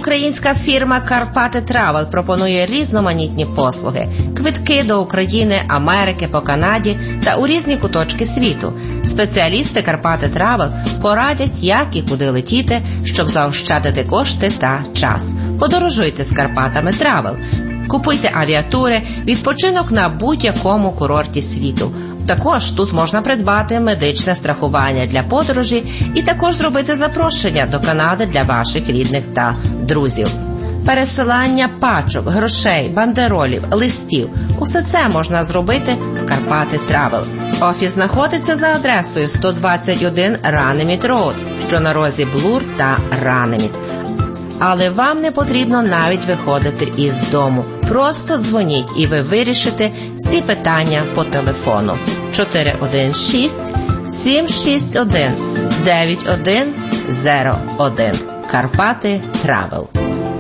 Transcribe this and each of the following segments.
Українська фірма «Карпати Травел» пропонує різноманітні послуги, квитки до України, Америки, по Канаді та у різні куточки світу. Спеціалісти «Карпати Травел» порадять, як і куди летіти, щоб заощадити кошти та час. Подорожуйте з «Карпатами Травел». Купуйте авіатури, відпочинок на будь-якому курорті світу. Також тут можна придбати медичне страхування для подорожі і також зробити запрошення до Канади для ваших рідних та друзів. Пересилання пачок, грошей, бандеролів, листів – усе це можна зробити в «Карпати Травел». Офіс знаходиться за адресою 121 Ранеміт Роуд, що на розі Блур та Ранеміт. Але вам не потрібно навіть виходити із дому. Просто дзвоніть і ви вирішите всі питання по телефону. 416-761-9101. «Карпати Травел».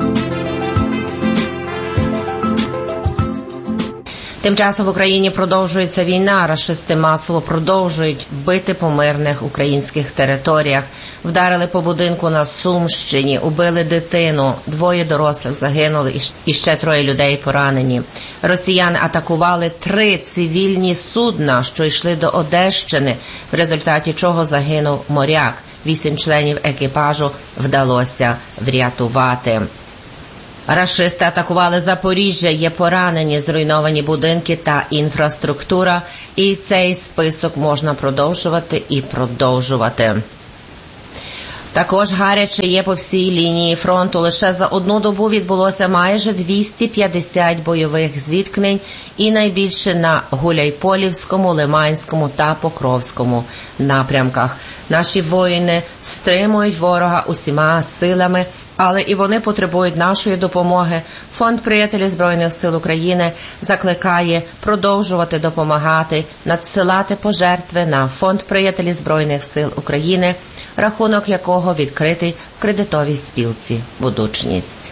Тим часом в Україні продовжується війна, рашисти масово продовжують бити по мирних українських територіях. Вдарили по будинку на Сумщині, убили дитину, 2 дорослих загинули і ще 3 людей поранені. Росіяни атакували 3 цивільні судна, що йшли до Одещини, в результаті чого загинув моряк. 8 членів екіпажу вдалося врятувати. Рашисти атакували Запоріжжя, є поранені, зруйновані будинки та інфраструктура. І цей список можна продовжувати і продовжувати. Також гаряче є по всій лінії фронту. Лише за одну добу відбулося майже 250 бойових зіткнень і найбільше на Гуляйполівському, Лиманському та Покровському напрямках. Наші воїни стримують ворога усіма силами, але і вони потребують нашої допомоги. Фонд «Приятелі Збройних сил України» закликає продовжувати допомагати, надсилати пожертви на Фонд «Приятелі Збройних сил України», рахунок якого відкритий в кредитовій спілці «Будучність».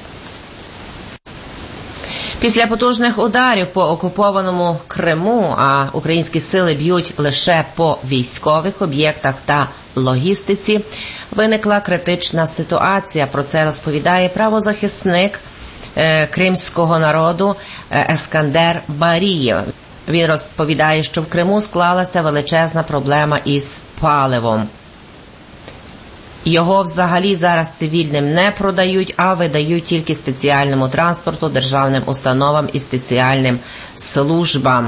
Після потужних ударів по окупованому Криму, а українські сили б'ють лише по військових об'єктах та логістиці, виникла критична ситуація. Про це розповідає правозахисник кримського народу Ескандер Барієв. Він розповідає, що в Криму склалася величезна проблема із паливом. Його взагалі зараз цивільним не продають, а видають тільки спеціальному транспорту, державним установам і спеціальним службам.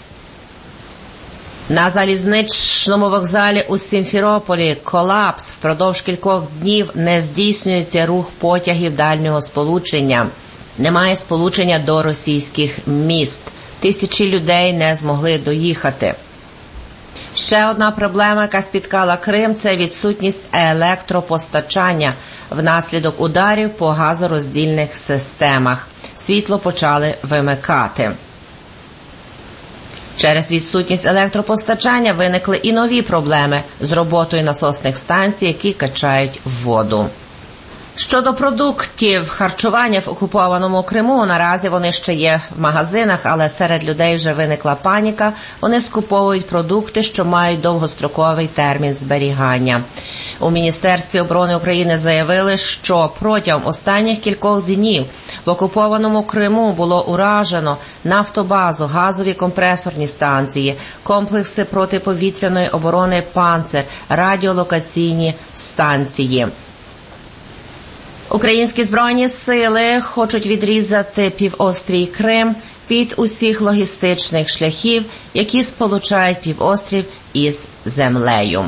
На залізничному вокзалі у Сімферополі колапс. Впродовж кількох днів не здійснюється рух потягів дальнього сполучення. Немає сполучення до російських міст. Тисячі людей не змогли доїхати. Ще одна проблема, яка спіткала Крим, це відсутність електропостачання внаслідок ударів по газороздільних системах. Світло почали вимикати. Через відсутність електропостачання виникли і нові проблеми з роботою насосних станцій, які качають воду. Щодо продуктів харчування в окупованому Криму, наразі вони ще є в магазинах, але серед людей вже виникла паніка. Вони скуповують продукти, що мають довгостроковий термін зберігання. У Міністерстві оборони України заявили, що протягом останніх кількох днів в окупованому Криму було уражено нафтобазу, газові компресорні станції, комплекси протиповітряної оборони «Панцир», радіолокаційні станції. Українські Збройні сили хочуть відрізати півострів Крим від усіх логістичних шляхів, які сполучають півострів із землею.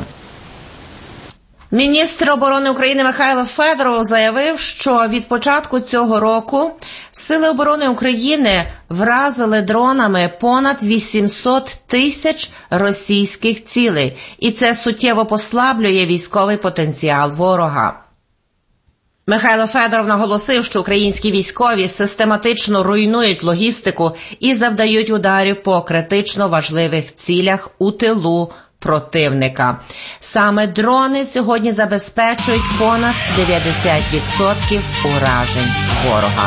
Міністр оборони України Михайло Федоров заявив, що від початку цього року Сили оборони України вразили дронами понад 800 тисяч російських цілей, і це суттєво послаблює військовий потенціал ворога. Михайло Федоров наголосив, що українські військові систематично руйнують логістику і завдають ударів по критично важливих цілях у тилу противника. Саме дрони сьогодні забезпечують понад 90% уражень ворога.